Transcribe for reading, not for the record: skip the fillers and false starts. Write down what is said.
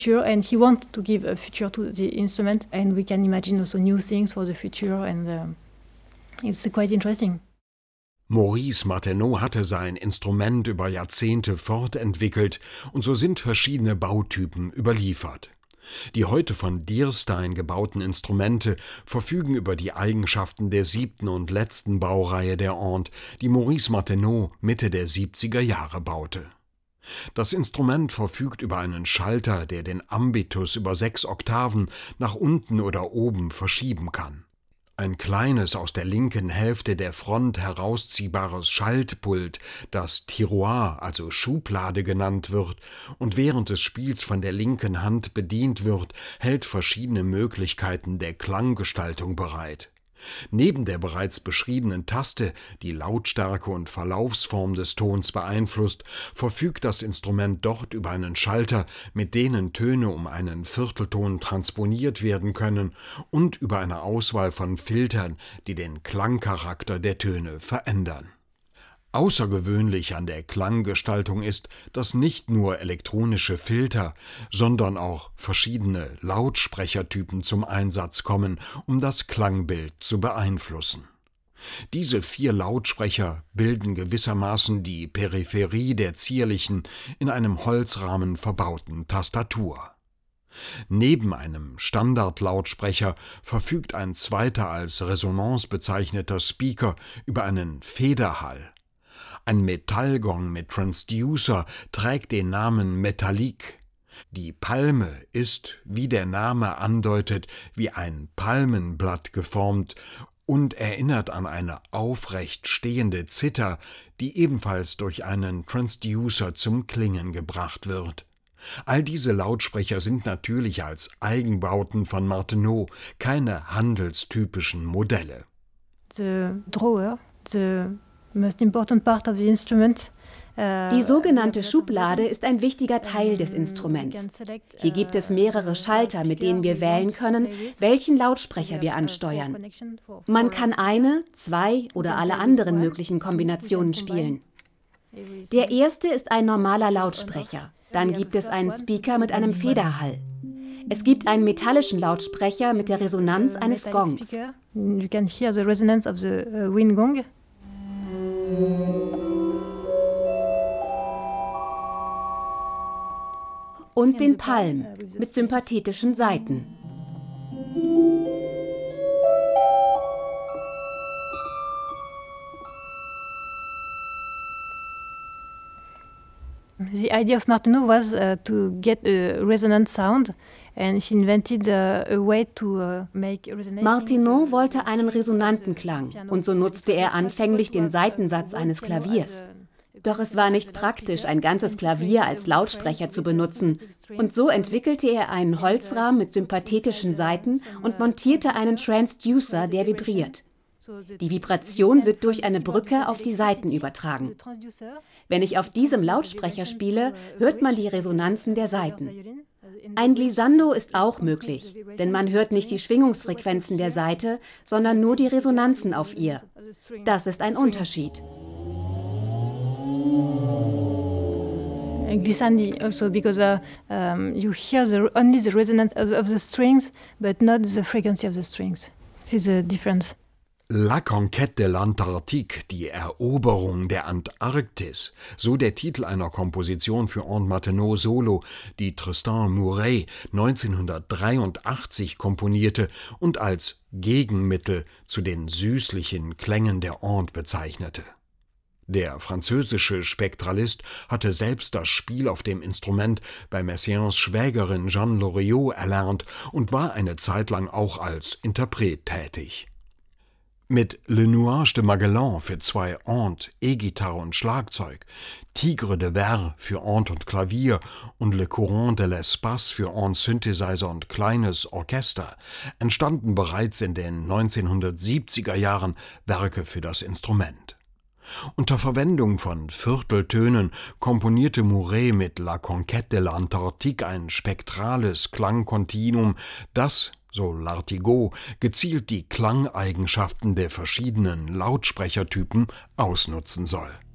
And he wanted to give a future to the instrument, and we can imagine also new things for the future, and it's quite interesting. Maurice Martenot hatte sein Instrument über Jahrzehnte fortentwickelt und so sind verschiedene Bautypen überliefert. Die heute von Dierstein gebauten Instrumente verfügen über die Eigenschaften der 7. und letzten Baureihe der Onde, die Maurice Martenot Mitte der 70er Jahre baute. Das Instrument verfügt über einen Schalter, der den Ambitus über 6 Oktaven nach unten oder oben verschieben kann. Ein kleines, aus der linken Hälfte der Front herausziehbares Schaltpult, das Tiroir, also Schublade genannt wird und während des Spiels von der linken Hand bedient wird, hält verschiedene Möglichkeiten der Klanggestaltung bereit. Neben der bereits beschriebenen Taste, die Lautstärke und Verlaufsform des Tons beeinflusst, verfügt das Instrument dort über einen Schalter, mit denen Töne um einen Viertelton transponiert werden können und über eine Auswahl von Filtern, die den Klangcharakter der Töne verändern. Außergewöhnlich an der Klanggestaltung ist, dass nicht nur elektronische Filter, sondern auch verschiedene Lautsprechertypen zum Einsatz kommen, um das Klangbild zu beeinflussen. Diese 4 Lautsprecher bilden gewissermaßen die Peripherie der zierlichen, in einem Holzrahmen verbauten Tastatur. Neben einem Standardlautsprecher verfügt ein zweiter als Resonanz bezeichneter Speaker über einen Federhall. Ein Metallgong mit Transducer trägt den Namen Metallique. Die Palme ist, wie der Name andeutet, wie ein Palmenblatt geformt und erinnert an eine aufrecht stehende Zither, die ebenfalls durch einen Transducer zum Klingen gebracht wird. All diese Lautsprecher sind natürlich als Eigenbauten von Martenot, keine handelstypischen Modelle. The drawer, the most important part of the instrument. Die sogenannte Schublade ist ein wichtiger Teil des Instruments. Hier gibt es mehrere Schalter, mit denen wir wählen können, welchen Lautsprecher wir ansteuern. Man kann eine, 2 oder alle anderen möglichen Kombinationen spielen. Der erste ist ein normaler Lautsprecher. Dann gibt es einen Speaker mit einem Federhall. Es gibt einen metallischen Lautsprecher mit der Resonanz eines Gongs. You can hear the resonance of the wind gong. Und den Palm mit sympathetischen Saiten. The idea of Martenot was to get a resonant sound, and he invented a way to make resonating. Martenot wollte einen resonanten Klang, und so nutzte er anfänglich den Saitensatz eines Klaviers. Doch es war nicht praktisch, ein ganzes Klavier als Lautsprecher zu benutzen, und so entwickelte er einen Holzrahmen mit sympathetischen Saiten und montierte einen Transducer, der vibriert. Die Vibration wird durch eine Brücke auf die Saiten übertragen. Wenn ich auf diesem Lautsprecher spiele, hört man die Resonanzen der Saiten. Ein Glissando ist auch möglich, denn man hört nicht die Schwingungsfrequenzen der Saite, sondern nur die Resonanzen auf ihr. Das ist ein Unterschied. Glissandi also because you hear only the resonance of the strings, but not the frequency of the strings. This is the difference. La Conquête de l'Antarctique, die Eroberung der Antarktis, so der Titel einer Komposition für Onde Martenot Solo, die Tristan Murray 1983 komponierte und als Gegenmittel zu den süßlichen Klängen der Onde bezeichnete. Der französische Spektralist hatte selbst das Spiel auf dem Instrument bei Messiaens Schwägerin Jeanne Loriot erlernt und war eine Zeit lang auch als Interpret tätig. Mit Le Nuage de Magellan für 2 Onde, E-Gitarre und Schlagzeug, Tigre de Verre für Onde und Klavier und Le Courant de l'Espace für Onde, Synthesizer und kleines Orchester entstanden bereits in den 1970er Jahren Werke für das Instrument. Unter Verwendung von Vierteltönen komponierte Mouret mit La Conquête de l'Antarctique ein spektrales Klangkontinuum, das, so Lartigot, gezielt die Klangeigenschaften der verschiedenen Lautsprechertypen ausnutzen soll.